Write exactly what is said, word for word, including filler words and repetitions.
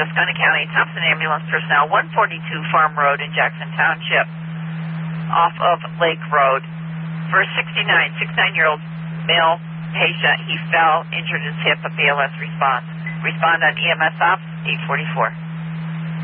Susquehanna County, Thompson Ambulance personnel, one forty-two Farm Road in Jackson Township, off of Lake Road. For a sixty-nine, sixty-nine-year-old male patient, he fell, injured his hip, a B L S response. Respond on E M S ops, eight forty-four.